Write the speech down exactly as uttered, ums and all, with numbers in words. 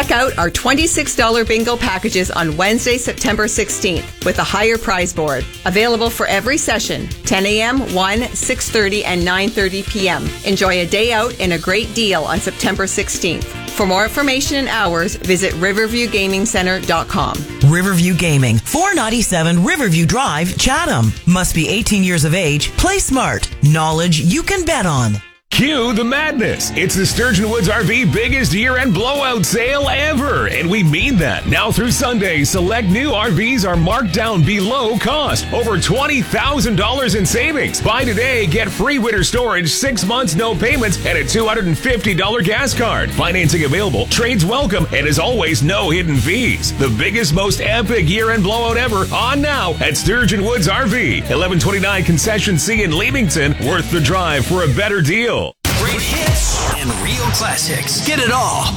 Check out our twenty-six dollars bingo packages on Wednesday, September sixteenth with a higher prize board. Available for every session, ten a.m., one, six thirty, and nine thirty p.m. Enjoy a day out and a great deal on September sixteenth. For more information and hours, visit riverview gaming center dot com. Riverview Gaming, four ninety-seven Riverview Drive, Chatham. Must be eighteen years of age. Play smart. Knowledge you can bet on. Cue the madness. It's the Sturgeon Woods R V biggest year-end blowout sale ever, and we mean that. Now through Sunday, select new R Vs are marked down below cost. Over twenty thousand dollars in savings. Buy today, get free winter storage, six months, no payments, and a two hundred fifty dollars gas card. Financing available, trades welcome, and as always, no hidden fees. The biggest, most epic year-end blowout ever on now at Sturgeon Woods R V. eleven twenty-nine Concession C in Leamington. Worth the drive for a better deal. Great hits and real classics. Get it all